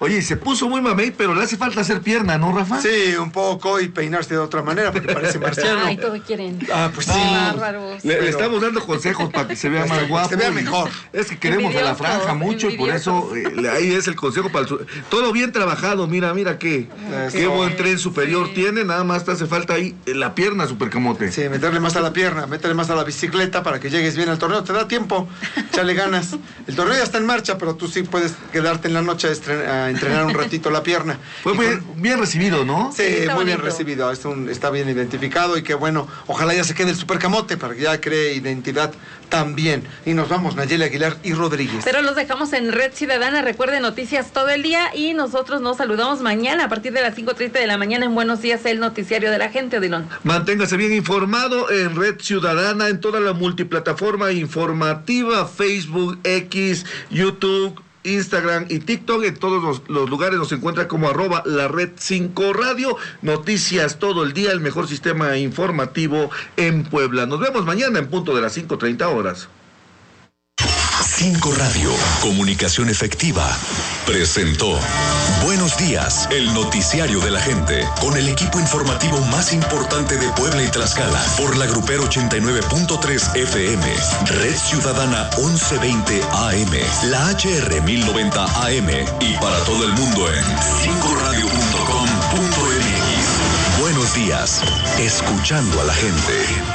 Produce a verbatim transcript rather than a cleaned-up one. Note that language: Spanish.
Oye, se puso muy mamey, pero le hace falta hacer pierna, ¿no, Rafa? Sí, un poco, y peinarse de otra manera, porque parece marciano. Ay, todo quieren. Ah, pues sí. Bárbaros. Le, Pero- le estamos dando consejos para que se vea más Que guapo. se vea y- mejor. Es que queremos a la Envidioso, franja mucho y por eso envidiosos. eh, ahí es el consejo para el... su- Todo bien trabajado, mira, mira qué, Eso. qué buen tren superior Sí. tiene, nada más te hace falta ahí eh, la pierna, Supercamote. Sí, meterle más a la pierna, meterle más a la bicicleta para que llegues bien al torneo. Te da tiempo, échale ganas. El torneo ya está en marcha, pero tú sí puedes quedarte en la noche a, estren- a entrenar un ratito la pierna. Fue Y muy con- bien recibido, ¿no? Sí, está muy bien bonito. recibido, es un- está bien identificado y que bueno, ojalá ya se quede el Supercamote para que ya cree identidad también. Y nos vamos, Nayeli Aguilar y Rodríguez. Pero los dejamos en Red Ciudadana. Recuerden, noticias todo el día y nosotros nos saludamos mañana a partir de las cinco treinta de la mañana en Buenos Días, el noticiario de la gente, Odilon. Manténgase bien informado en Red Ciudadana, en toda la multiplataforma informativa, Facebook, X, YouTube, Instagram y TikTok. En todos los, los lugares nos encuentra como arroba la red cinco radio. Noticias todo el día, el mejor sistema informativo en Puebla. Nos vemos mañana en punto de las cinco treinta horas. cinco Radio, comunicación efectiva, presentó Buenos Días, el noticiario de la gente, con el equipo informativo más importante de Puebla y Tlaxcala, por la Grupero ochenta y nueve punto tres F M, Red Ciudadana once veinte A M, la H R mil noventa A M y para todo el mundo en cinco radio punto com punto m x. Buenos días, escuchando a la gente.